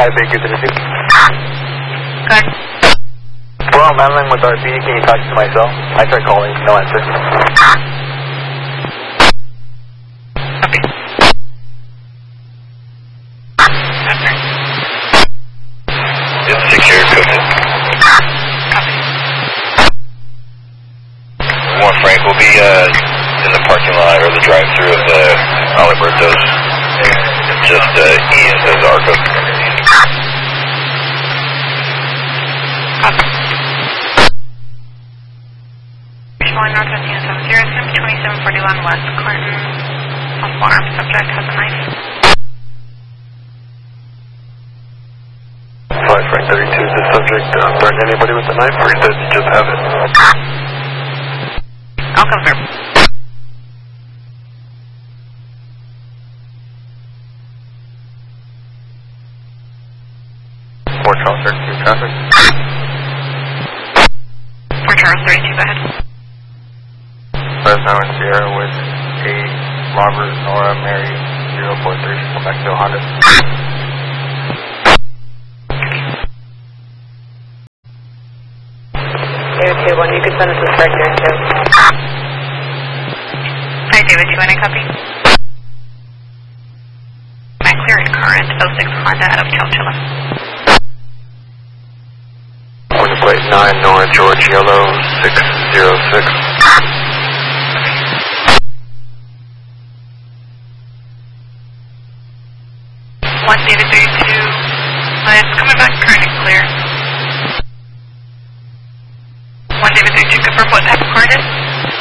Baker 32. Good. Well, I'm handling with RP. Can you talk to myself? I tried calling. No answer. Copy. It's secure, coded. Copy. 1 Frank will be in the parking lot or the drive-thru of the Alberto's. It's just Ian says Arco. Copy. Showing Northwest Unit 70, it's going to be 2741 West Clinton. Possible armed subject has a knife. 5 Frank 32, is the subject threaten anybody with a knife, or does he just have it? I'll confirm. Fort Charles 32 traffic. Fort Charles 32, go ahead. Fresno and Sierra with a Robert Nora Mary 043, come back to Honda. David 2-1, you can send us a strike here too. Hi, David 2-1, I copy. My clearing current 06 Honda out of Chowchilla. Window plate 9 Nora George Yellow 606. 1 David 32, it's coming back current and clear. 1 David 32, confirm what type of car it is.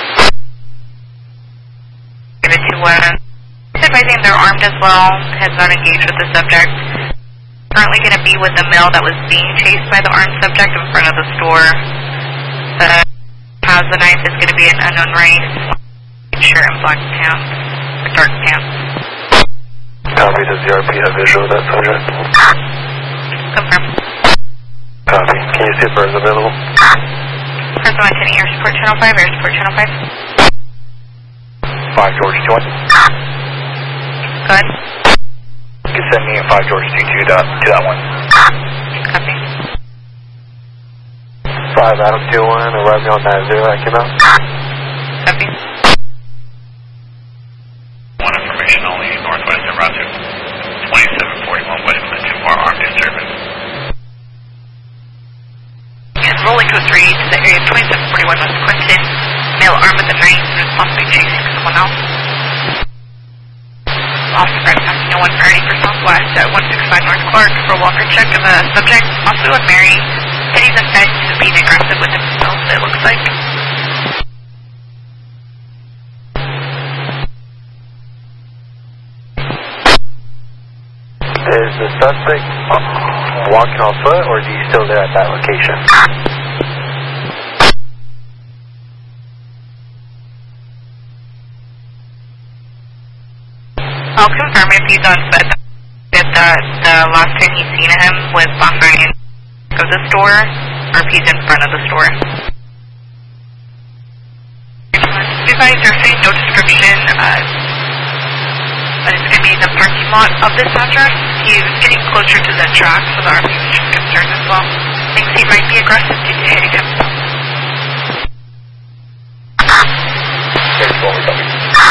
David 2-1, advising they're armed as well, has not engaged with the subject. Currently going to be with the male that was being chased by the armed subject in front of the store. The has the knife is going to be an unknown race, shirt and black pants, or dark pants. Copy, does the RP have visual of that subject? Confirm. Copy, can you see if birds available? Fresno Antenna, air support channel 5, air support channel 5. 5 George 2-1. Good. You can send me a 5 George 2-2 to that one. Copy. 5 Adam 2-1, arriving on that 0 that came out. Copy. One information only, Northwest and Route 2741 West Clinton, 2 more armed disturbance. And rolling to 3 to the area 2741 West Clinton. Male armed with a knife and is possibly chasing someone else. Officer Brad passing no 130 for Southwest at 165 North Clark for a walker check of the subject, possibly with Mary. He's in fact being aggressive with himself, it looks like. Is the suspect walking on foot, or is he still there at that location? I'll confirm if he's on foot. If the last time he's seen him was behind of the store, or if he's in front of the store. You guys are saying no description, but it's going to be in the parking lot of this address. He's getting closer to the track, so the RP is concerned as well. Thinks he might be aggressive due to hitting himself. There's what we're talking.